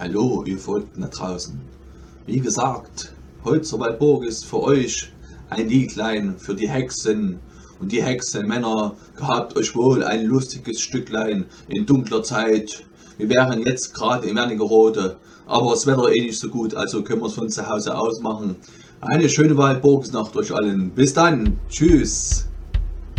Hallo, ihr Verrückten da draußen. Wie gesagt, heute zur Walburg ist für euch ein Liedlein für die Hexen und die Hexenmänner. Gehabt euch wohl ein lustiges Stücklein in dunkler Zeit. Wir wären jetzt gerade in Wernigerode, aber das Wetter nicht so gut, also können wir es von zu Hause aus machen. Eine schöne Walburgsnacht euch allen. Bis dann. Tschüss.